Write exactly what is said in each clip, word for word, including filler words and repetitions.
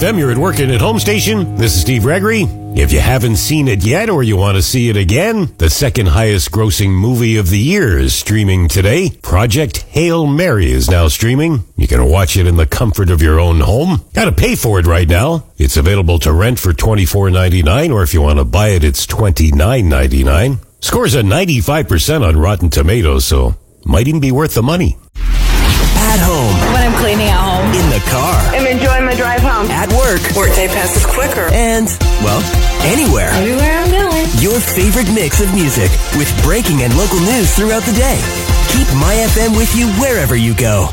F M, you're at work and at home station. This is Steve Gregory. If you haven't seen it yet or you want to see it again, the second highest grossing movie of the year is streaming today. Project Hail Mary is now streaming. You can watch it in the comfort of your own home. Gotta pay for it right now. It's available to rent for twenty-four ninety-nine, or if you want to buy it, it's twenty-nine ninety-nine. Scores a ninety-five percent on Rotten Tomatoes, so might even be worth the money. At home. When I'm cleaning at home. In the car. I'm enjoying my drive home. At work. Workday passes quicker. And, well, anywhere. Everywhere I'm going. Your favorite mix of music with breaking and local news throughout the day. Keep My F M with you wherever you go.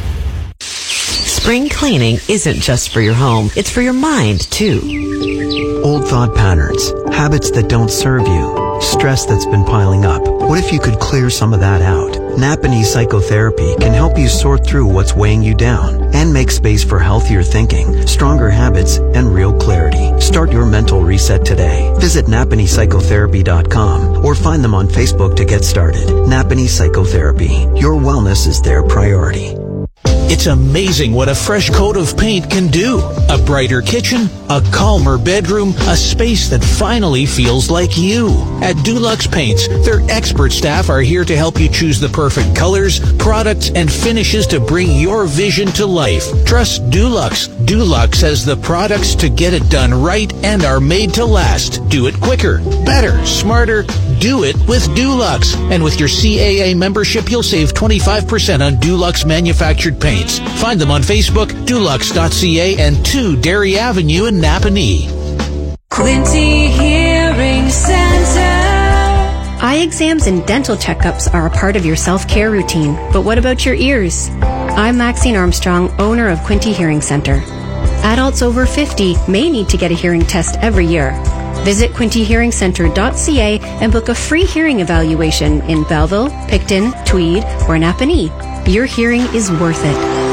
Spring cleaning isn't just for your home, it's for your mind, too. Old thought patterns, habits that don't serve you, stress that's been piling up. What if you could clear some of that out? Napanee Psychotherapy can help you sort through what's weighing you down and make space for healthier thinking, stronger habits, and real clarity. Start your mental reset today. Visit Napanee Psychotherapy dot com or find them on Facebook to get started. Napanee Psychotherapy. Your wellness is their priority. It's amazing what a fresh coat of paint can do. A brighter kitchen, a calmer bedroom, a space that finally feels like you. At Dulux Paints, their expert staff are here to help you choose the perfect colors, products, and finishes to bring your vision to life. Trust Dulux. Dulux has the products to get it done right and are made to last. Do it quicker, better, smarter. Do it with Dulux. And with your C A A membership, you'll save twenty-five percent on Dulux manufactured paints. Find them on Facebook, Dulux dot C A, and two Dairy Avenue in Napanee. Quinty Hearing Center. Eye exams and dental checkups are a part of your self-care routine, but what about your ears? I'm Maxine Armstrong, owner of Quinty Hearing Center. Adults over fifty may need to get a hearing test every year. Visit quinty hearing center dot C A and book a free hearing evaluation in Belleville, Picton, Tweed, or Napanee. Your hearing is worth it.